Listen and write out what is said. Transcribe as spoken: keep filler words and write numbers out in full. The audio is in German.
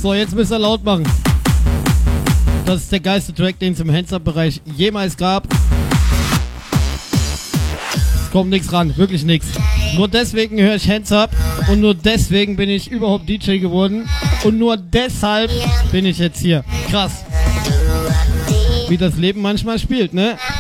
So, jetzt müsst ihr laut machen. Das ist der geilste Track, den es im Hands-Up-Bereich jemals gab. Es kommt nichts ran, wirklich nichts. Nur deswegen höre ich Hands-Up und nur deswegen bin ich überhaupt D J geworden und nur deshalb bin ich jetzt hier. Krass. Wie das Leben manchmal spielt, ne?